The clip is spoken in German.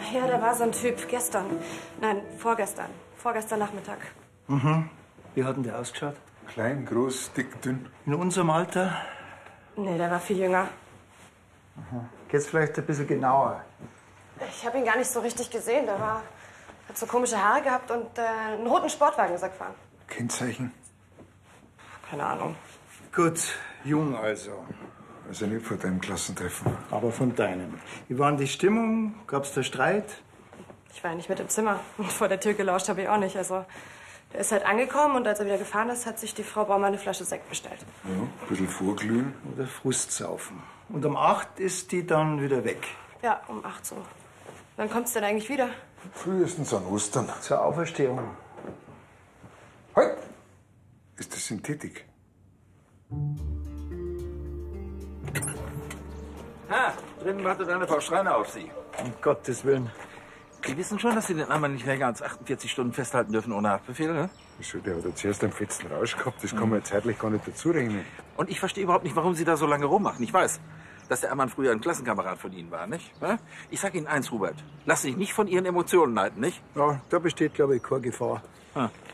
Ja, da war so ein Typ gestern. Nein, vorgestern. Vorgestern Nachmittag. Mhm. Wie hat denn der ausgeschaut? Klein, groß, dick, dünn. In unserem Alter? Nee, der war viel jünger. Geht's vielleicht ein bisschen genauer? Ich habe ihn gar nicht so richtig gesehen. Der hat so komische Haare gehabt und einen roten Sportwagen ist er gefahren. Kennzeichen? Keine Ahnung. Gut, jung also. Also nicht vor deinem Klassentreffen. Aber von deinem. Wie war denn die Stimmung? Gab's da Streit? Ich war ja nicht mit im Zimmer. Und vor der Tür gelauscht habe ich auch nicht. Also, der ist halt angekommen und als er wieder gefahren ist, hat sich die Frau Baumann eine Flasche Sekt bestellt. Ja, ein bisschen vorglühen. Oder Frustsaufen. Und um 8 ist die dann wieder weg. Ja, um 8 so. Wann kommt's denn eigentlich wieder? Frühestens an Ostern. Zur Auferstehung. Halt! Ist das Synthetik? Ha, drinnen wartet eine Frau Schreiner auf Sie. Um Gottes Willen. Sie wissen schon, dass Sie den Arm nicht länger als 48 Stunden festhalten dürfen ohne Haftbefehl, ne? Wieso, der hat ja zuerst einen fetzen Rausch gehabt. Das kann man zeitlich gar nicht dazu rechnen. Und ich verstehe überhaupt nicht, warum Sie da so lange rummachen. Ich weiß, dass der Ammann früher ein Klassenkamerad von Ihnen war, nicht? Ja? Ich sag Ihnen eins, Hubert. Lass sich nicht von Ihren Emotionen leiten, nicht? Ja, da besteht, glaube ich, keine Gefahr. Ha.